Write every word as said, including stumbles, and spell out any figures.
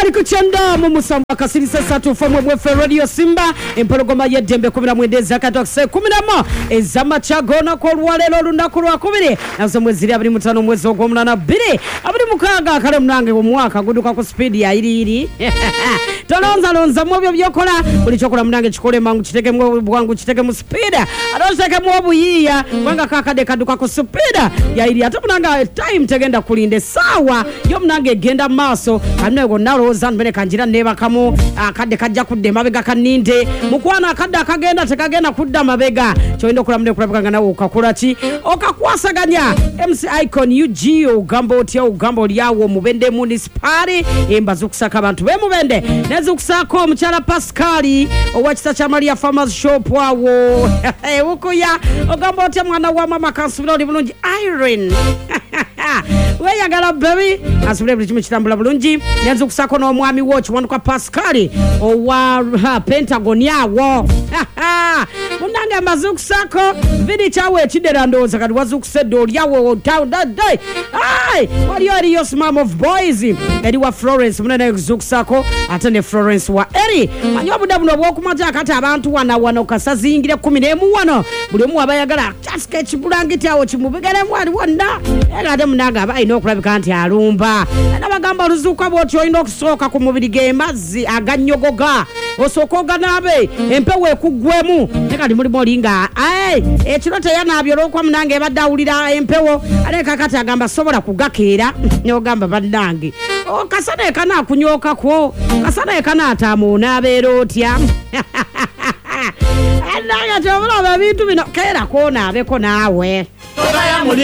Tayari kuchanda mu musamba kasirisa satu fomu mwe Radio Simba empologoma yedembe kumi na mwendeza katokse kumi na moja ezama chagona kwa lwalelo lunaku lwa kubiri nazo mwezi abiri mutano mwezi ogw'omunana bbiri abiri mukaga kale munange mu mwaka guduka ku speed ya iri iri tolonza lonza mu byo byokola buli chokola munange chikole mangu chiteke mu bwangu chiteke mu speed aroseke mu obuyiya wanga kakade kaduka ku speed ya iri ate munange time tegenda kulinde sawa yo munange genda maso amne go naloza mbere kanjira neba kamo akade kajja kudde mabega kaninde mukwana akade akagenda tekagenda kudda mabega choindo kulamne kulabanga nawo ukakola ki okakwasaganya M C Icon U G ugambo otya ugambo lyawo mubende municipality embazo kusaka abantu be mubende nezo kusako omuchala Pascali owachita cha Maria Farmers Shop wawo ukuya ugambo otya mwana wa mama kansubira oli bulungi Irene we yagala baby asubire buli kimu kitambula bulungi nezo kusako no mwami watch one kwa Pascali owa Pentagon yawo munange amazu kusako vidi chawe chidera ndoza kadi wazukusedo lyawo town that day ai wali yari yo mom of boys eri wa Florence munene zukusako atene Florence wa eri manyobu dabuno bwokumaja akati abantu wana wana kasazingire kumi n'emu wano buli mu abayagala sketch bulangiti awo chimubigere mwali wonna egade munaga abayi nokulabika anti alumba nabagamba luzuka bwotyo ino okusoka ku mubiri gemazi aganyogoga osokoga nabe empewe kugwemu tekali muri molinga ai ekirote yanabyo lokwa munange badawulira empewo aleka kati agamba sobola kugakera nyogamba bandange o kasane kana kunyoka ko kasane kana atamuna aberotya anaga tobola babintu bino kera kona abeko nawe